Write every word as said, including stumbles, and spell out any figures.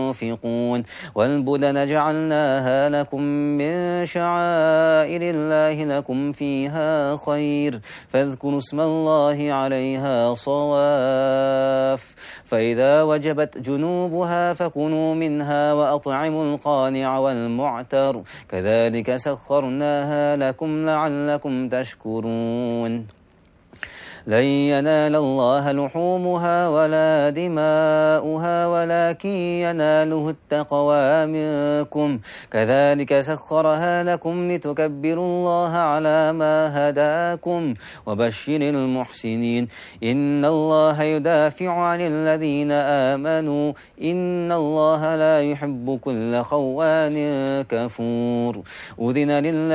ينفقون والبدن جعلناها لكم من شعائر الله لكم فيها خير فاذكروا اسم الله عليها صواف فإذا وجبت جنوبها فكلوا منها وأطعموا القانع والمعتر كذلك سخرناها لكم لعلكم تشكرون لن ينال الله لحومها ولا دماؤها ولكن يناله التقوى منكم كذلك سخرها لكم لتكبروا الله على ما هداكم وبشر المحسنين إن الله يدافع عن الذين آمنوا إن الله لا يحب كل خوان كفور أذن لله